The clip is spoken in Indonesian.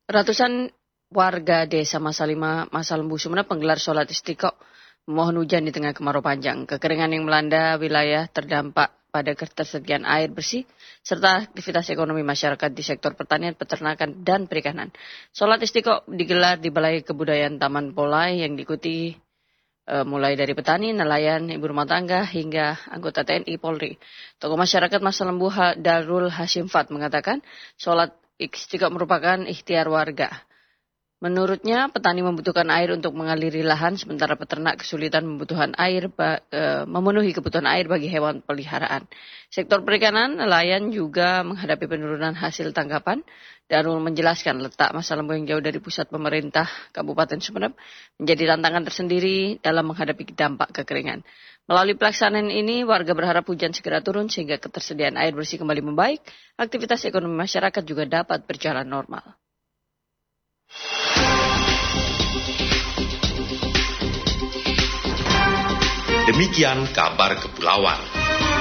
Ratusan warga desa Masalima, Masalembu, Sumeneb menggelar sholat istiqo memohon hujan di tengah kemarau panjang. Kekeringan yang melanda wilayah terdampak pada ketersediaan air bersih serta aktivitas ekonomi masyarakat di sektor pertanian, peternakan, dan perikanan. Sholat istiqo digelar di Balai Kebudayaan Taman Polai yang diikuti mulai dari petani, nelayan, ibu rumah tangga, hingga anggota TNI Polri. Tokoh masyarakat Masalembu Darul Hashim Fat mengatakan sholat istiqo merupakan ikhtiar warga. Menurutnya, petani membutuhkan air untuk mengaliri lahan, sementara peternak kesulitan memenuhi kebutuhan air bagi hewan peliharaan. Sektor perikanan, nelayan juga menghadapi penurunan hasil tangkapan. Darul menjelaskan letak Masalembu yang jauh dari pusat pemerintah Kabupaten Sumeneb menjadi tantangan tersendiri dalam menghadapi dampak kekeringan. Melalui pelaksanaan ini, warga berharap hujan segera turun sehingga ketersediaan air bersih kembali membaik, aktivitas ekonomi masyarakat juga dapat berjalan normal. Demikian kabar kepulauan.